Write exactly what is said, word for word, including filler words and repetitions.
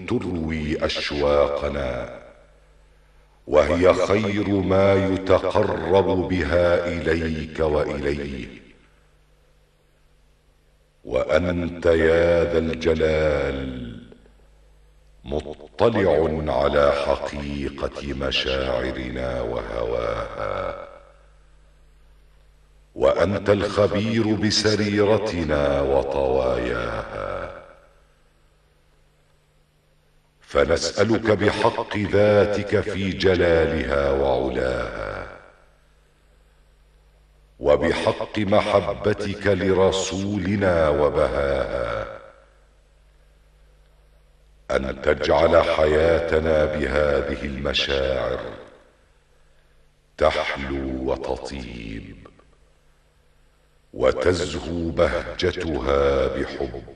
تروي أشواقنا، وهي خير ما يتقرب بها إليك وإليه. وأنت يا ذا الجلال مطلع على حقيقة مشاعرنا وهواها، وأنت الخبير بسريرتنا وطواياها. فنسألك بحق ذاتك في جلالها وعلاها، وبحق محبتك لرسولنا وبهاها، أن تجعل حياتنا بهذه المشاعر تحلو وتطيب، وتزهو بهجتها بحب